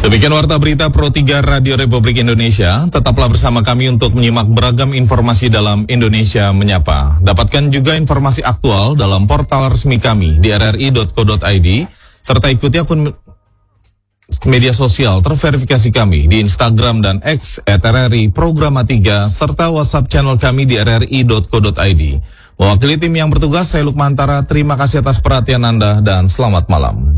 Demikian Warta Berita Pro 3 Radio Republik Indonesia. Tetaplah bersama kami untuk menyimak beragam informasi dalam Indonesia Menyapa. Dapatkan juga informasi aktual dalam portal resmi kami di rri.co.id, serta ikuti akun media sosial terverifikasi kami di Instagram dan X @RRI Programa 3, serta WhatsApp channel kami di rri.co.id. Mewakili tim yang bertugas, saya Lukmantara, terima kasih atas perhatian Anda dan selamat malam.